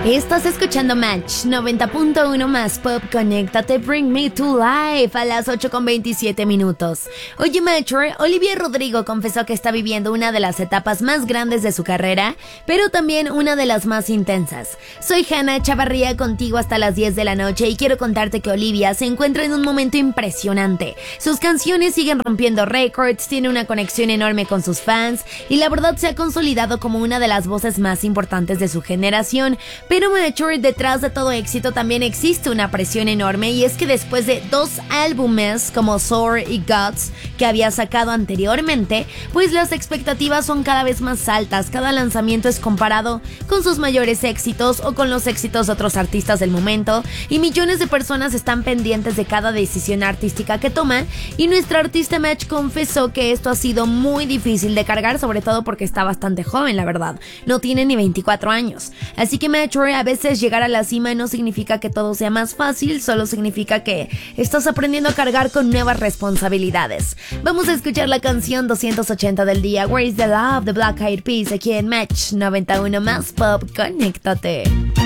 Estás escuchando Match 90.1 más Pop. Conéctate, Bring Me to Life a las 8:27. Oye, Matcher, Olivia Rodrigo confesó que está viviendo una de las etapas más grandes de su carrera, pero también una de las más intensas. Soy Hannah Chavarría, contigo hasta las 10 de la noche, y quiero contarte que Olivia se encuentra en un momento impresionante. Sus canciones siguen rompiendo récords, tiene una conexión enorme con sus fans y la verdad se ha consolidado como una de las voces más importantes de su generación. Pero Mature, detrás de todo éxito también existe una presión enorme, y es que después de 2 álbumes como Soar y Guts que había sacado anteriormente, pues las expectativas son cada vez más altas. Cada lanzamiento es comparado con sus mayores éxitos o con los éxitos de otros artistas del momento, y millones de personas están pendientes de cada decisión artística que toma, y nuestra artista Match confesó que esto ha sido muy difícil de cargar, sobre todo porque está bastante joven, la verdad, no tiene ni 24 años. Así que Mature, a veces llegar a la cima no significa que todo sea más fácil, solo significa que estás aprendiendo a cargar con nuevas responsabilidades. Vamos a escuchar la canción 280 del día, Where is the Love, de Black Eyed Peas, aquí en Match 91 más Pop. Conéctate.